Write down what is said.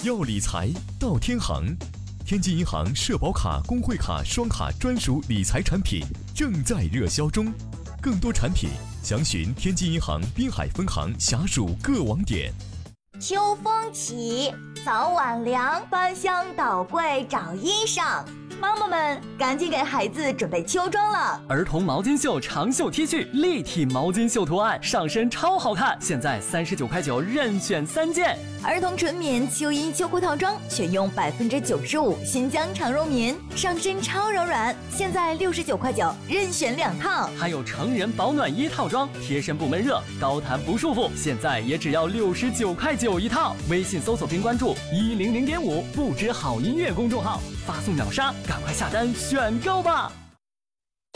要理财到天行，天津银行社保卡、工会卡双卡专属理财产品正在热销中，更多产品详询天津银行滨海分行辖属各网点。 秋风起，早晚凉，翻箱倒柜找衣裳。妈妈们，赶紧给孩子准备秋装了。 儿童毛巾袖长袖 T 恤，立体毛巾袖图案，上身超好看，现在39.9块任选3件。 儿童纯棉秋衣秋裤套装，选用95%新疆长绒棉，上身超柔软，现在69.9块任选2套。 还有成人保暖衣套装，贴身不闷热，高弹不束缚，现在也只要69.9块一套。微信搜索并关注100.5不知好音乐公众号，发送秒杀，赶快下单选购吧。